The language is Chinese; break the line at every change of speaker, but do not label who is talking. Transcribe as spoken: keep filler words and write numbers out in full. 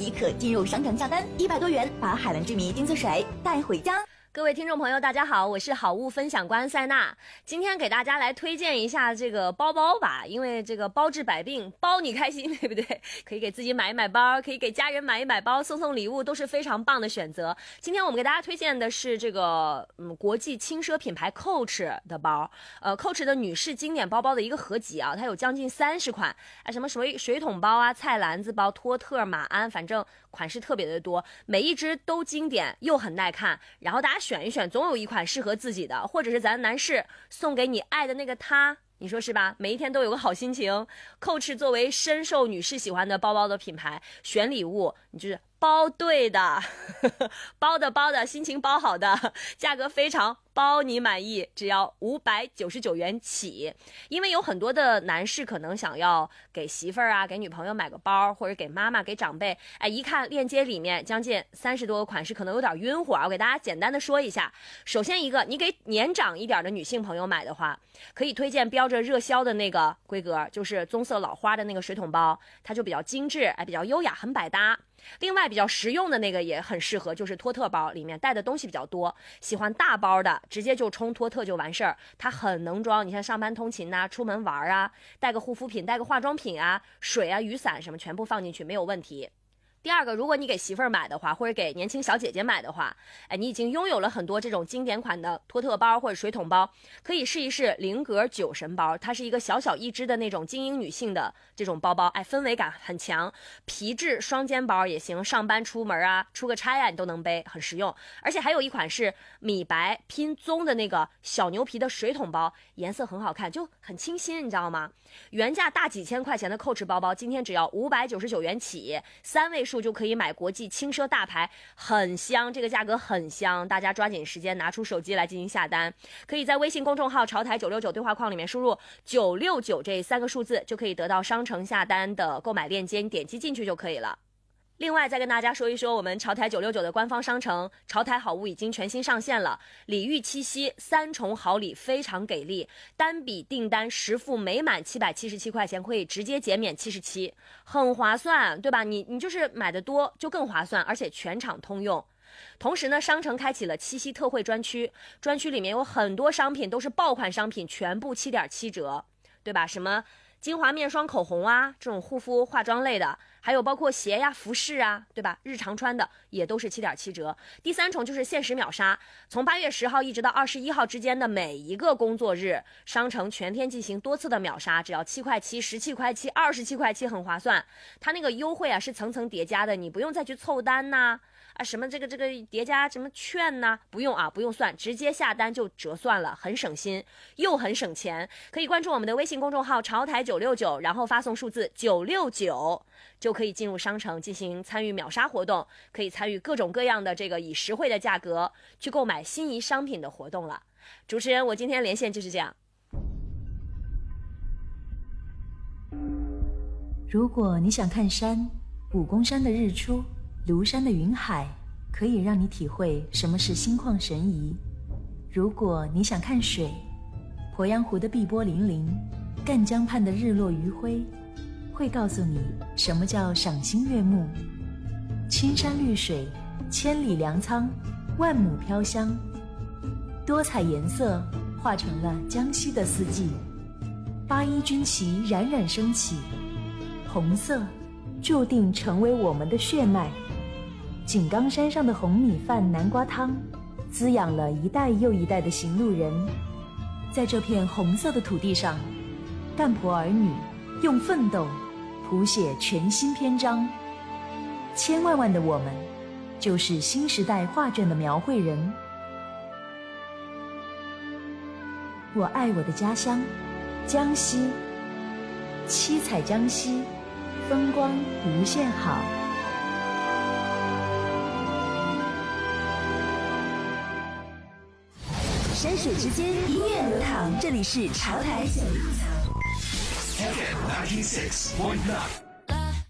即可进入商城下单，一百多元把海蓝之谜丁字水带回家。
各位听众朋友大家好，我是好物分享官塞娜，今天给大家来推荐一下这个包包吧，因为这个包治百病，包你开心，对不对？可以给自己买一买包，可以给家人买一买包，送送礼物都是非常棒的选择。今天我们给大家推荐的是这个嗯国际轻奢品牌 Coach 的包，呃 Coach 的女士经典包包的一个合集啊，它有将近三十款啊，什么水水桶包啊、菜篮子包、托特、马鞍，反正款式特别的多，每一只都经典又很耐看，然后大家选一选，总有一款适合自己的，或者是咱男士送给你爱的那个他，你说是吧？每一天都有个好心情。Coach 作为深受女士喜欢的包包的品牌，选礼物你就是包对的，包的包的，心情包好的，价格非常包你满意，只要五百九十九元起。因为有很多的男士可能想要给媳妇儿啊、给女朋友买个包，或者给妈妈、给长辈，哎，一看链接里面将近三十多个款式，可能有点晕火啊。我给大家简单的说一下。首先一个，你给年长一点的女性朋友买的话，可以推荐标着热销的那个规格，就是棕色老花的那个水桶包，它就比较精致，哎，比较优雅，很百搭。另外比较实用的那个也很适合，就是托特包，里面带的东西比较多，喜欢大包的直接就冲托特就完事儿，它很能装。你看上班通勤呐、啊，出门玩啊，带个护肤品，带个化妆品啊，水啊、雨伞什么全部放进去没有问题。第二个，如果你给媳妇儿买的话，或者给年轻小姐姐买的话，哎，你已经拥有了很多这种经典款的托特包或者水桶包，可以试一试菱格酒神包，它是一个小小一只的那种精英女性的这种包包，哎，氛围感很强，皮质双肩包也行，上班出门啊，出个差啊，你都能背，很实用。而且还有一款是米白拼棕的那个小牛皮的水桶包，颜色很好看，就很清新，你知道吗？原价大几千块钱的 Coach 包包，今天只要五百九十九元起，三位数就可以买国际轻奢大牌，很香，这个价格很香，大家抓紧时间拿出手机来进行下单。可以在微信公众号潮台九六九对话框里面输入九六九这三个数字，就可以得到商城下单的购买链接，你点击进去就可以了。另外再跟大家说一说，我们潮台九六九的官方商城潮台好物已经全新上线了，礼遇七夕三重好礼非常给力，单笔订单实付每满七百七十七块钱可以直接减免七十七，很划算，对吧？你你就是买的多就更划算，而且全场通用。同时呢，商城开启了七夕特惠专区，专区里面有很多商品都是爆款商品，全部 七点七折，对吧？什么精华面霜、口红啊，这种护肤化妆类的，还有包括鞋呀、服饰啊，对吧？日常穿的也都是 七点七折。第三重就是限时秒杀，从八月十号一直到二十一号之间的每一个工作日，商城全天进行多次的秒杀，只要七块七、十七块七、二十七块七，很划算。它那个优惠啊是层层叠加的，你不用再去凑单呐、啊，啊什么这个这个叠加什么券呐、啊，不用啊，不用算，直接下单就折算了，很省心又很省钱。可以关注我们的微信公众号潮台九六九，然后发送数字九六九，就可以进入商城进行参与秒杀活动，可以参与各种各样的这个以实惠的价格去购买心仪商品的活动了。主持人，我今天连线就是这样。
如果你想看山，武功山的日出，庐山的云海，可以让你体会什么是心旷神怡。如果你想看水，鄱阳湖的碧波粼粼，赣江畔的日落余晖，会告诉你什么叫赏心悦目。青山绿水，千里粮仓，万亩飘香，多彩颜色化成了江西的四季。八一军旗冉冉升起，红色注定成为我们的血脉。井冈山上的红米饭南瓜汤，滋养了一代又一代的行路人。在这片红色的土地上，干婆儿女用奋斗谱写全新篇章。千万万的我们，就是新时代画卷的描绘人。我爱我的家乡江西，七彩江西，风光无限好。
山水之间，音乐流淌，这里是潮台九六九。
F M ninety six point nine。